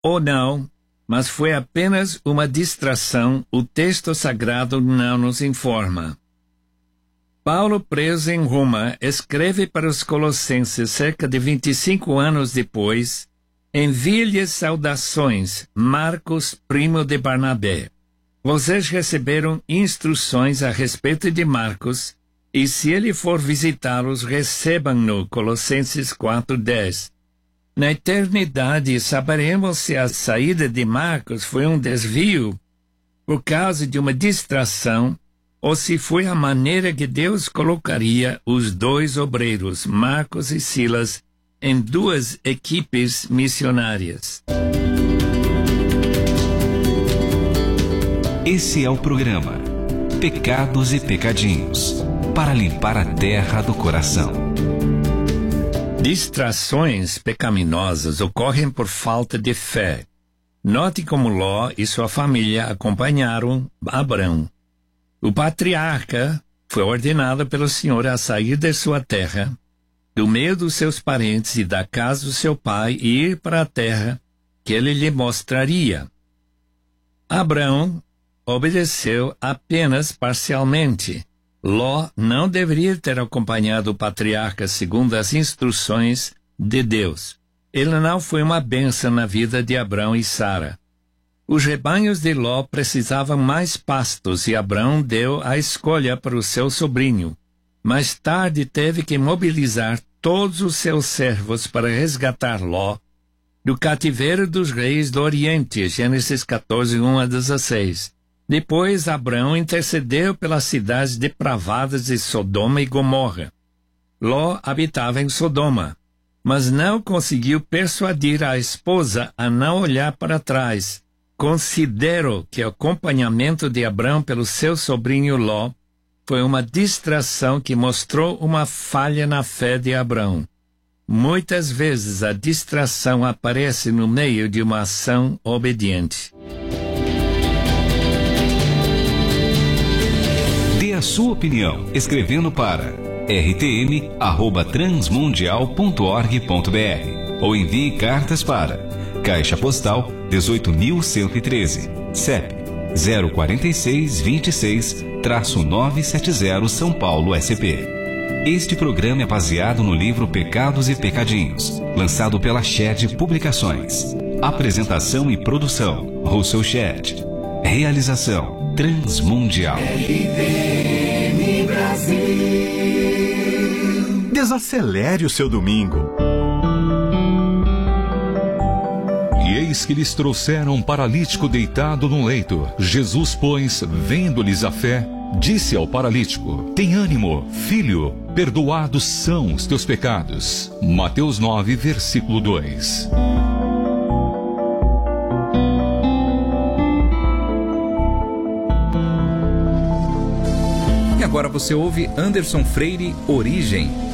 ou não, mas foi apenas uma distração, o texto sagrado não nos informa. Paulo, preso em Roma, escreve para os Colossenses cerca de 25 anos depois: envie-lhes saudações, Marcos, primo de Barnabé. Vocês receberam instruções a respeito de Marcos, e se ele for visitá-los, recebam-no. Colossenses 4:10. Na eternidade, saberemos se a saída de Marcos foi um desvio por causa de uma distração, ou se foi a maneira que Deus colocaria os dois obreiros, Marcos e Silas, em duas equipes missionárias. Esse é o programa Pecados e Pecadinhos, para limpar a terra do coração. Distrações pecaminosas ocorrem por falta de fé. Note como Ló e sua família acompanharam Abrão. O patriarca foi ordenado pelo Senhor a sair de sua terra, do meio dos seus parentes e da casa do seu pai, e ir para a terra que ele lhe mostraria. Abrão obedeceu apenas parcialmente. Ló não deveria ter acompanhado o patriarca segundo as instruções de Deus. Ele não foi uma bênção na vida de Abrão e Sara. Os rebanhos de Ló precisavam mais pastos e Abrão deu a escolha para o seu sobrinho. Mais tarde teve que mobilizar todos os seus servos para resgatar Ló do cativeiro dos reis do Oriente. Gênesis 14, 1-16. Depois Abrão intercedeu pelas cidades depravadas de Sodoma e Gomorra. Ló habitava em Sodoma, mas não conseguiu persuadir a esposa a não olhar para trás. Considero que o acompanhamento de Abrão pelo seu sobrinho Ló foi uma distração que mostrou uma falha na fé de Abrão. Muitas vezes a distração aparece no meio de uma ação obediente. Dê a sua opinião escrevendo para rtm@transmundial.org.br ou envie cartas para Caixa Postal 18.113, CEP 04626-970 São Paulo, SP. Este programa é baseado no livro Pecados e Pecadinhos, lançado pela Shed Publicações. Apresentação e produção, Russell Shed. Realização, Transmundial. RTM Brasil. Desacelere o seu domingo. E eis que lhes trouxeram um paralítico deitado num leito. Jesus, pois, vendo-lhes a fé, disse ao paralítico: tem ânimo, filho, perdoados são os teus pecados. Mateus 9, versículo 2. E agora você ouve Anderson Freire, Origem.